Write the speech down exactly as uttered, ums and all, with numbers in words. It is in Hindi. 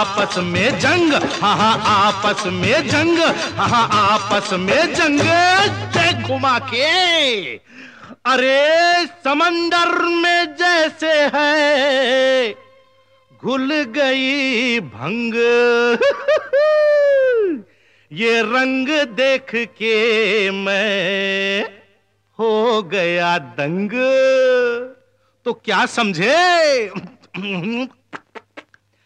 आपस में जंग, हाँ हाँ आपस में जंग, हाँ हाँ आपस में जंग। देख घुमा के, अरे समंदर में जैसे है घुल गई भंग, ये रंग देख के मैं हो गया दंग। तो क्या समझे?